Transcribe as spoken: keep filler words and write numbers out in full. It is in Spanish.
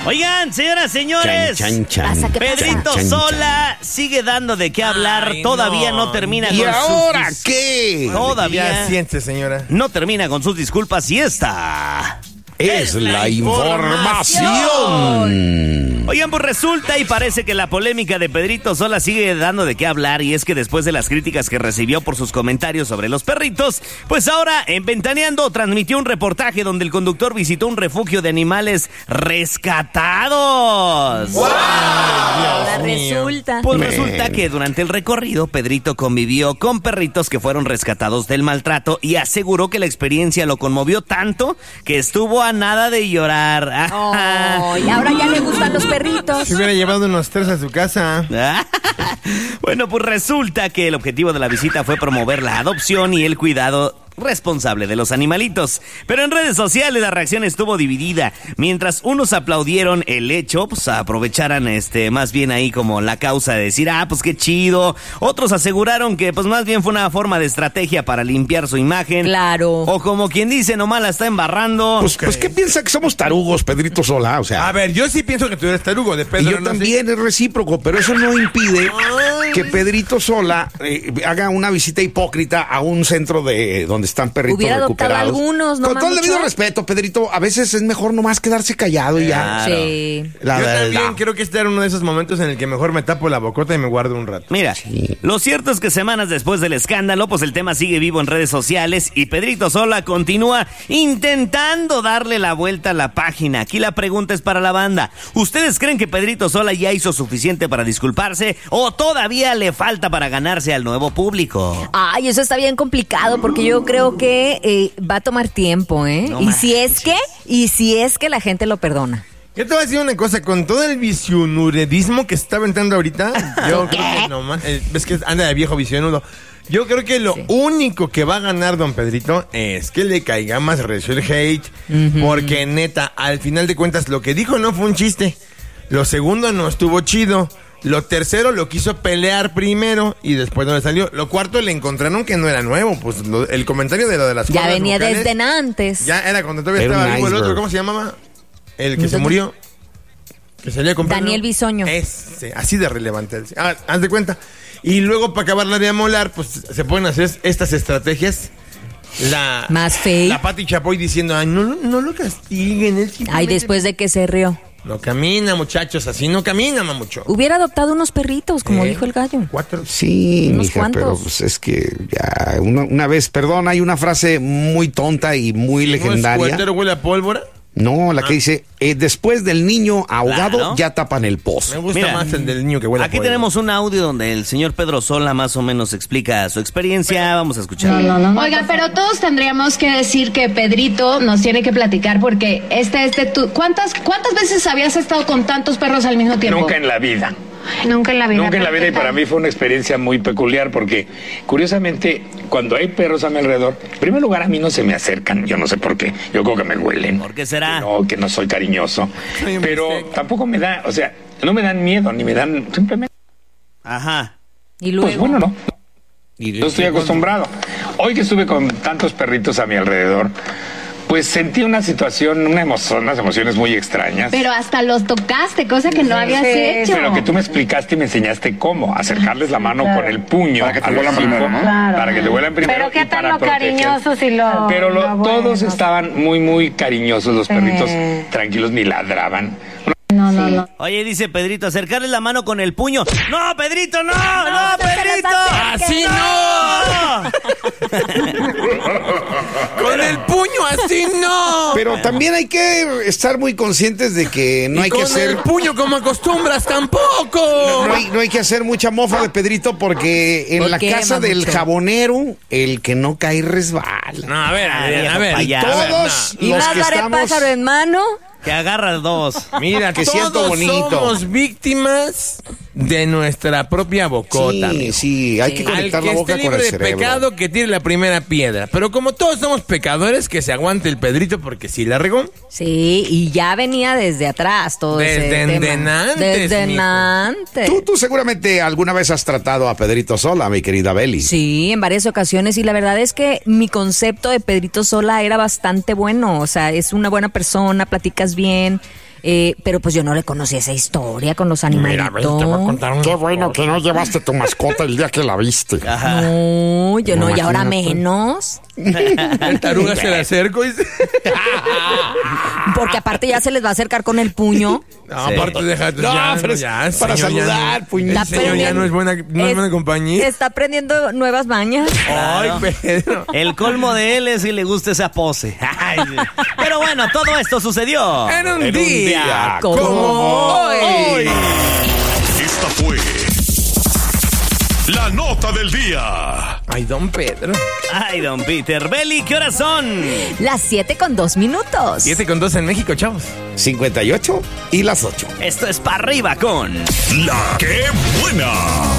Oigan, señoras, señores, Chan, chan, chan. Pedrito Chan, Sola sigue dando de qué hablar. Ay, Todavía no, no. termina ¿Y con ahora sus... qué? Todavía Ya siéntese, señora. no termina con sus disculpas y esta Es la información. Oigan, pues resulta y parece que la polémica de Pedrito Sola sigue dando de qué hablar, y es que después de las críticas que recibió por sus comentarios sobre los perritos, pues ahora en Ventaneando transmitió un reportaje donde el conductor visitó un refugio de animales rescatados. Ahora Dios mío. resulta. Pues Men. resulta que durante el recorrido, Pedrito convivió con perritos que fueron rescatados del maltrato y aseguró que la experiencia lo conmovió tanto que estuvo a nada de llorar. Oh, y ahora ya le gustan los perritos. Se hubiera llevado unos tres a su casa. Bueno, pues resulta que el objetivo de la visita fue promover la adopción y el cuidado responsable de los animalitos. Pero en redes sociales la reacción estuvo dividida. Mientras unos aplaudieron el hecho, pues aprovecharan este más bien ahí como la causa de decir, ah, pues qué chido. Otros aseguraron que pues más bien fue una forma de estrategia para limpiar su imagen. Claro. O como quien dice, nomás la está embarrando. Pues, pues, ¿qué piensa que somos tarugos, Pedrito Sola? O sea, A ver, yo sí pienso que tú eres tarugo, de y Pedro. yo no sé. también, es recíproco, pero eso no impide que Pedrito Sola eh, haga una visita hipócrita a un centro de donde están perritos Hubiera adoptado recuperados. algunos, ¿no, Con todo el Mamucho? debido respeto, Pedrito, a veces es mejor nomás quedarse callado y ya. Claro. Sí. La Yo verdad. también creo que este era uno de esos momentos en el que mejor me tapo la bocota y me guardo un rato. Mira, lo cierto es que semanas después del escándalo, pues el tema sigue vivo en redes sociales y Pedrito Sola continúa intentando darle la vuelta a la página. Aquí la pregunta es para la banda. ¿Ustedes creen que Pedrito Sola ya hizo suficiente para disculparse o todavía le falta para ganarse al nuevo público? Ay, eso está bien complicado porque yo creo que eh, va a tomar tiempo, ¿eh? No y si es manches. que, y si es que la gente lo perdona. Yo te voy a decir una cosa, con todo el visionuredismo que se está aventando ahorita, yo creo que nomás, eh, ves que anda de viejo visionudo. Yo creo que lo Sí. único que va a ganar don Pedrito es que le caiga más recio el hate, porque neta, al final de cuentas, lo que dijo no fue un chiste. Lo segundo no estuvo chido. Lo tercero lo quiso pelear primero y después no le salió. Lo cuarto le encontraron que no era nuevo. Pues lo- el comentario de lo de las Ya cuerdas venía vocales, desde antes. Ya era cuando todavía Era estaba un vivo el otro. iceberg. ¿Cómo se llamaba? El que se ¿Dónde? murió. Que salía con Daniel pelo. Bisoño. Ese, así de relevante. Ah, haz de cuenta. Y luego para acabarla de amolar, pues se pueden hacer estas estrategias. La, Más fake. La Pati Chapoy diciendo, ay, no, lo- no lo castiguen. Él Ay, simplemente- después de que se rió. No camina, muchachos, así no camina, mamucho. Hubiera adoptado unos perritos, como ¿Eh? dijo el gallo. Cuatro. Sí, Unos mija, cuantos. pero pues es que ya una, una vez, perdón, hay una frase muy tonta y muy ¿No es legendaria. cuetero, huele a pólvora? No, la que dice, eh, después del niño ahogado, Claro. ya tapan el Me pozo. gusta Mira, más el del niño que huele a Aquí pólvora. tenemos un audio donde el señor Pedro Sola más o menos explica su experiencia. Vamos a escucharlo. Oiga, pero todos tendríamos que decir que Pedrito nos tiene que platicar porque este es de tu... ¿Cuántas, ¿Cuántas veces habías estado con tantos perros al mismo tiempo? Nunca en la vida. Nunca en la vida. Nunca en la vida y para mí fue una experiencia muy peculiar porque curiosamente cuando hay perros a mi alrededor, en primer lugar a mí no se me acercan, yo no sé por qué, yo creo que me huelen. ¿Por qué será? No, que no soy cariñoso, Soy un pero bistec. tampoco me da, o sea, no me dan miedo ni me dan, simplemente, Ajá. Y luego. pues bueno, no. Y de- Yo estoy acostumbrado. Hoy que estuve con tantos perritos a mi alrededor, pues sentí una situación, una emoción, unas emociones muy extrañas. Pero hasta los tocaste, cosa que no habías hecho. Pero que tú me explicaste y me enseñaste cómo acercarles la mano con el puño Para que te a los huelan hijos, primero, ¿no? para que te huelan primero. Pero qué y tan para lo proteger. cariñosos y lo... Pero lo- lo bueno. todos estaban muy, muy cariñosos, los perritos Sí. tranquilos, ni ladraban. No, no, no. Oye, dice Pedrito, acercarle la mano con el puño. ¡No, Pedrito, no! ¡No, no se les Pedrito! acerque. ¡Así ¡No! Con el puño así no. Pero también hay que estar muy conscientes de que no Y hay con que hacer... el puño como acostumbras tampoco. No hay, no hay que hacer mucha mofa de Pedrito porque en ¿Por la qué, casa del Mamucho? jabonero, el que no cae resbala. No, a ver, a ver, a ver. Vaya. Todos Y los más que vale estamos... pájaro en mano. Que agarra dos. Mira, Que todos siento bonito. somos víctimas de nuestra propia bocota. Sí, amigo. sí, hay que Al conectar que la esté boca con libre el de cerebro. pecado, que tire la primera piedra. Pero como todos somos pecadores, que se aguante el Pedrito porque sí la regó. Sí, y ya venía desde atrás todo Desde ese tema. endenantes, Desde mijo. enantes. Tú, tú seguramente alguna vez has tratado a Pedrito Sola, mi querida Beli. Sí, en varias ocasiones y la verdad es que mi concepto de Pedrito Sola era bastante bueno, o sea, es una buena persona, platicas bien, Eh, pero pues yo no le conocí esa historia con los Mira, animalitos. ves, te voy a contar una- Qué bueno que no llevaste tu mascota el día que la viste. No, yo no, y ahora Imagínate. menos. El taruga se le acerco y... Porque aparte ya se les va a acercar con el puño. No, Sí. aparte déjate. No, ya, pero es ya, para señor, ya saludar, no- puñeta. El señor ya no es buena, no es buena compañía. Está aprendiendo nuevas mañas. Ay, Pedro. El colmo de él es si le gusta esa pose. Ay, pero bueno, todo esto sucedió En un En un día, día como como hoy. Esta fue la nota del día. Ay, don Pedro. Ay, don Peter Belli, ¿qué horas son? Las siete con dos minutos. Siete con dos en México, chavos. cincuenta y ocho y las ocho. Esto es para arriba con La que buena.